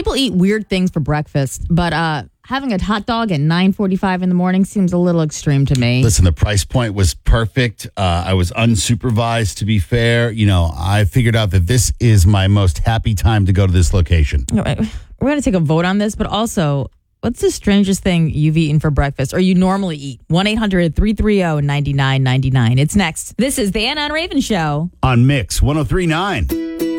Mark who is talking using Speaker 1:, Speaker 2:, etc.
Speaker 1: People eat weird things for breakfast, but having a hot dog at 9:45 in the morning seems a little extreme to me.
Speaker 2: Listen, the price point was perfect. I was unsupervised, to be fair. I figured out that this is my most happy time to go to this location.
Speaker 1: We're going to take a vote on this, but also, what's the strangest thing you've eaten for breakfast or you normally eat? 1-800-330-9999. It's next. This is the Anna and Raven Show
Speaker 2: On Mix 103.9.